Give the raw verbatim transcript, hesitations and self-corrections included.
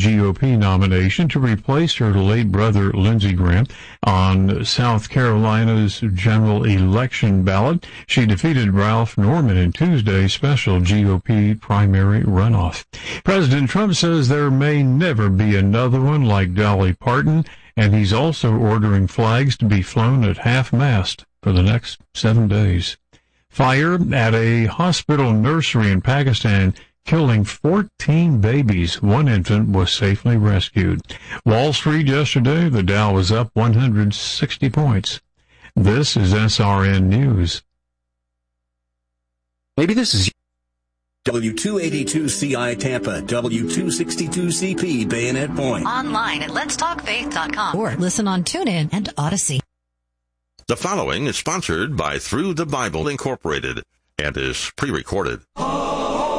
G O P nomination to replace her late brother, Lindsey Graham, on South Carolina's general election ballot. She defeated Ralph Norman in Tuesday's special G O P primary runoff. President Trump says there may never be another one like Dolly Parton, and he's also ordering flags to be flown at half-mast for the next seven days. Fire at a hospital nursery in Pakistan, killing fourteen babies. One infant was safely rescued. Wall Street yesterday, the Dow was up one hundred sixty points. This is S R N News. Maybe this is W two eighty-two C I Tampa, W two sixty-two C P Bayonet Point. Online at lets talk faith dot com or listen on TuneIn and Odyssey. The following is sponsored by Through the Bible Incorporated and is pre-recorded.